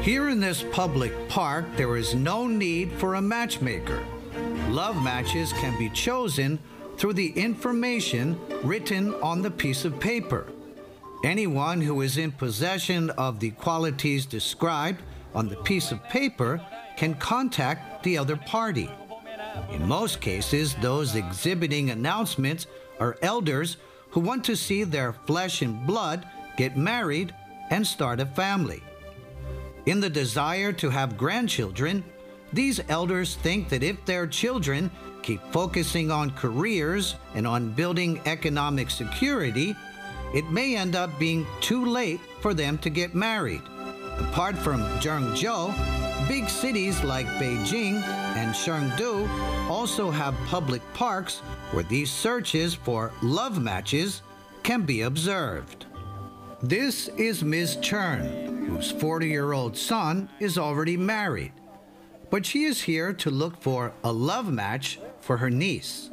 Here in this public park, there is no need for a matchmaker. Love matches can be chosen through the information written on the piece of paper. Anyone who is in possession of the qualities described on the piece of paper can contact the other party. In most cases, those exhibiting announcements are elders who want to see their flesh and blood get married and start a family. In the desire to have grandchildren, these elders think that if their children keep focusing on careers and on building economic security, it may end up being too late for them to get married. Apart from Zhengzhou, big cities like Beijing and Chengdu also have public parks where these searches for love matches can be observed. This is Ms. Chern, whose 40-year-old son is already married, but she is here to look for a love match for her niece.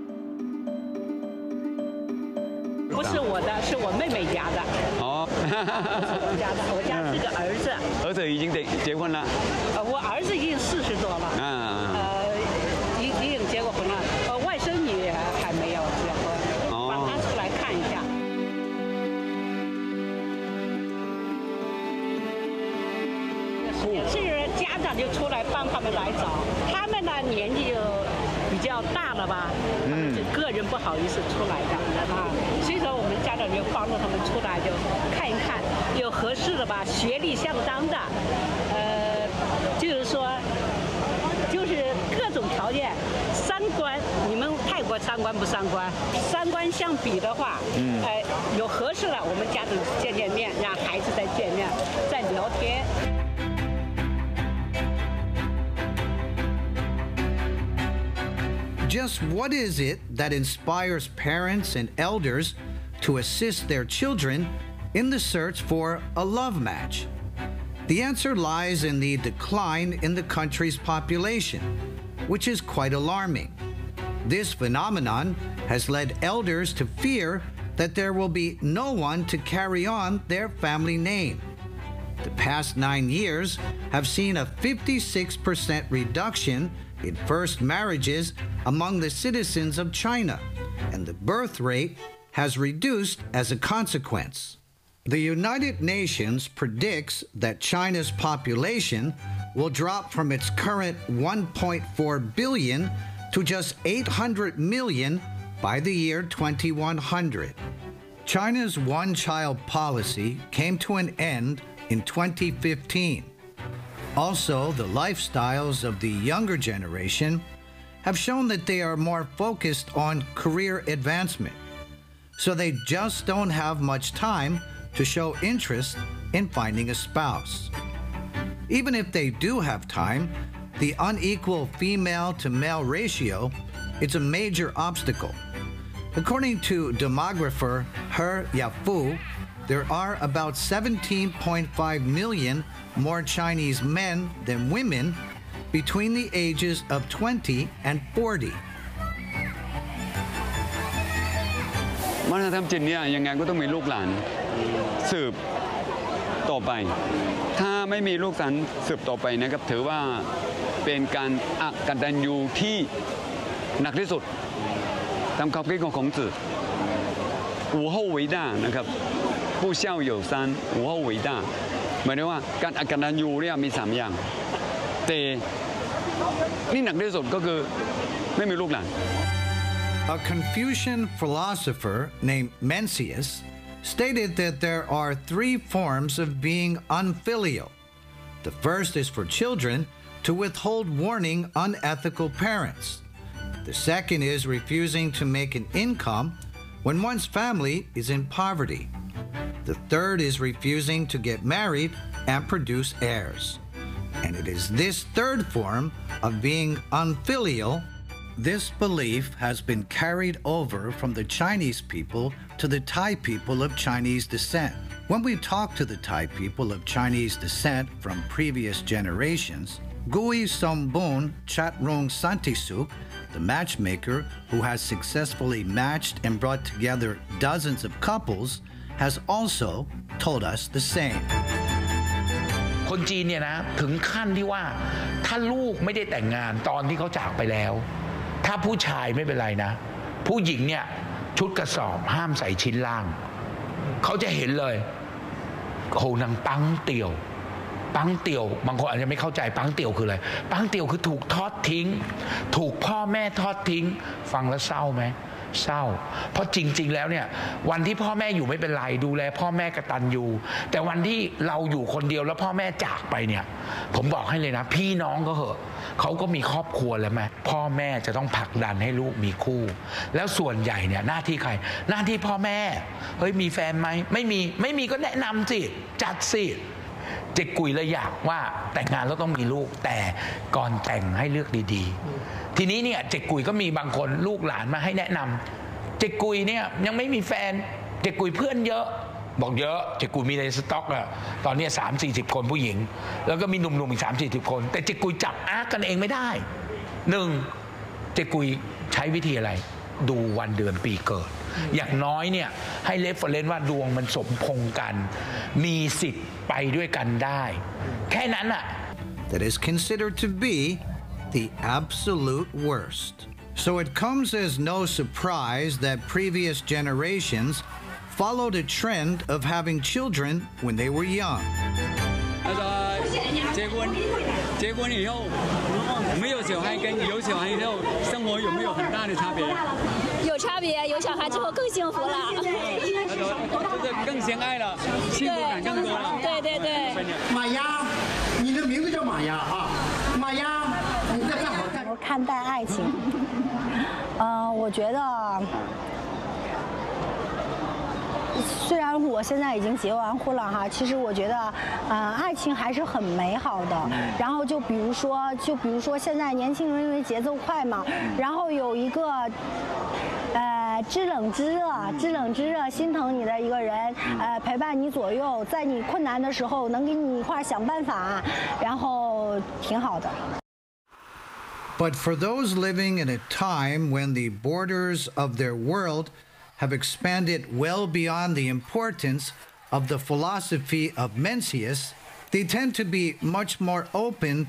不是我的，是我妹妹家的。哦，不是我家的，我家是个儿子。 儿子已经结婚了。 我儿子已经40多了。已经结过婚了。外甥女还没有结婚，帮她出来看一下。也是家长就出来帮他们来找，他们呢年纪就比较大了吧，就个人不好意思出来的啊，所以说我们家长就帮助他们出来就看一看，有合适的吧，学历相当的，就是说就是各种条件，三观，你们泰国三观不三观？三观相比的话，有合适的，我们家长见面，让孩子再见面，再聊天。 Just what is it that inspires parents and elders to assist their children in the search for a love match? The answer lies in the decline in the country's population, which is quite alarming. This phenomenon has led elders to fear that there will be no one to carry on their family name. The past 9 years have seen a 56% reduction in first marriages among the citizens of China, and the birth rate has reduced as a consequence. The United Nations predicts that China's population will drop from its current 1.4 billion to just 800 million by the year 2100. China's one-child policy came to an end in 2015. Also, the lifestyles of the younger generation have shown that they are more focused on career advancement, so they just don't have much time to show interest in finding a spouse. Even if they do have time, the unequal female-to-male ratio is a major obstacle. According to demographer He Yafu, there are about 17.5 million more Chinese men than women between the ages of 20 and 40. วัฒนธรรมจีนเนี่ยยังไงก็ต้องมีลูกหลานสืบต่อไปถ้าไม่มีลูกหลานสืบต่อไปนะครับถือว่าเป็นการอกตัญญูที่หนักที่สุดตามคำคิดของ孔子无后为大นะครับผู้เช่า有三无后为大หมายถึงว่าการอกตัญญูเนี่ยมี3อย่างแต่นี่หนักที่สุดก็คือไม่มีลูกหลาน A Confucian philosopher named Mencius stated that there are 3 forms of being unfilial. The first is for children to withhold warning unethical parents. The second is refusing to make an income when one's family is in poverty. The third is refusing to get married and produce heirs. And it is this third form of being unfilial. This belief has been carried over from the Chinese people to the Thai people of Chinese descent. When we talk to the Thai people of Chinese descent from previous generations, Gui Sombun Chatrung Santisuk, the matchmaker who has successfully matched and brought together dozens of couples, has also told us the same. คนจีนเนี่ยนะถึงขั้นที่ว่าถ้าลูกไม่ได้แต่งงานตอนที่เขาจากไปแล้วถ้าผู้ชายไม่เป็นไรนะผู้หญิงเนี่ยชุดกระสอบห้ามใส่ชิ้นล่างเขาจะเห็นเลยโหนางปังเตี่ยวปังเตี่ยวบางคนอาจจะไม่เข้าใจปังเตี่ยวคืออะไรปังเตี่ยวคือถูกทอดทิ้งถูกพ่อแม่ทอดทิ้งฟังแล้วเศร้าไหมเศร้าเพราะจริงๆแล้วเนี่ยวันที่พ่อแม่อยู่ไม่เป็นไรดูแลพ่อแม่กตัญญูแต่วันที่เราอยู่คนเดียวแล้วพ่อแม่จากไปเนี่ยผมบอกให้เลยนะพี่น้องก็เหอะเขาก็มีครอบครัวแล้วไหมพ่อแม่จะต้องผลักดันให้ลูกมีคู่แล้วส่วนใหญ่เนี่ยหน้าที่ใครหน้าที่พ่อแม่เฮ้ยมีแฟนไหมไม่มีก็แนะนำสิจัดสิเจ๊กุยเลยอยากว่าแต่งงานแล้วต้องมีลูกแต่ก่อนแต่งให้เลือกดีๆทีนี้เนี่ยเจ๊กุยก็มีบางคนลูกหลานมาให้แนะนำเจ๊กุยเนี่ยยังไม่มีแฟนเจ๊กุยเพื่อนเยอะบอกเยอะเจ๊กุยมีในสต็อกอะตอนนี้30-40 คนผู้หญิงแล้วก็มีหนุ่มๆอีก30-40 คนแต่เจ๊กุยจับอาร์กันเองไม่ได้หนึ่งเจ๊กุยใช้วิธีอะไรดูวันเดือนปีเกิดอย่างน้อยเนี่ยให้เรฟเฟอเรนซ์ว่าดวงมันสมพงษ์กันมีสิทธิ์ไปด้วยกันได้แค่นั้นอะ That is considered to be the absolute worst. So it comes as no surprise that previous generations followed a trend of having children when they were young. 结婚以后没有小孩跟有小孩以后生活有没有很大的差别？ 有差别，有小孩之后更幸福了。 就是更相爱了，幸福感更多了。 对对对。 马丫，你的名字叫马丫啊，马丫，你在干嘛？ 我看待爱情，我觉得。虽然我现在已经结完婚了哈，其实我觉得，爱情还是很美好的。然后就比如说现在年轻人因为节奏快嘛，然后有一个，知冷知热，心疼你的一个人，陪伴你左右，在你困难的时候能给你一块想办法，然后挺好的。 But for those living in a time when the borders of their world have expanded well beyond the importance of the philosophy of Mencius, they tend to be much more open